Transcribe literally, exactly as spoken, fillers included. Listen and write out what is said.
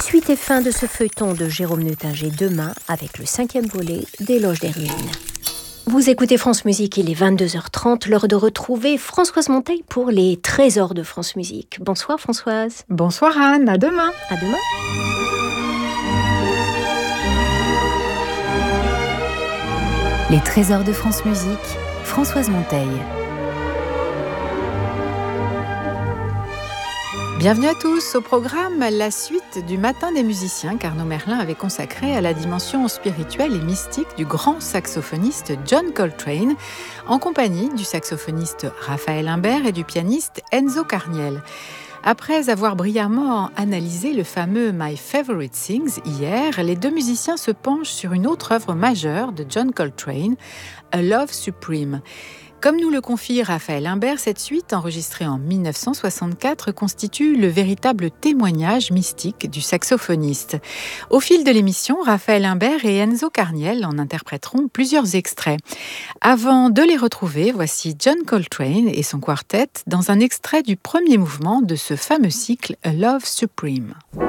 Suite et fin de ce feuilleton de Jérôme Neutinger demain avec le cinquième volet d'Éloge des ruines. Vous écoutez France Musique, il est vingt-deux heures trente, l'heure de retrouver Françoise Monteil pour les trésors de France Musique. Bonsoir Françoise. Bonsoir Anne, à demain. À demain. Les trésors de France Musique, Françoise Monteil. Bienvenue à tous. Au programme, la suite du Matin des musiciens qu'Arnaud Merlin avait consacré à la dimension spirituelle et mystique du grand saxophoniste John Coltrane, en compagnie du saxophoniste Raphaël Imbert et du pianiste Enzo Carniel. Après avoir brillamment analysé le fameux My Favorite Things hier, les deux musiciens se penchent sur une autre œuvre majeure de John Coltrane, A Love Supreme. Comme nous le confie Raphaël Imbert, cette suite, enregistrée en dix-neuf cent soixante-quatre, constitue le véritable témoignage mystique du saxophoniste. Au fil de l'émission, Raphaël Imbert et Enzo Carniel en interpréteront plusieurs extraits. Avant de les retrouver, voici John Coltrane et son quartet dans un extrait du premier mouvement de ce fameux cycle A Love Supreme.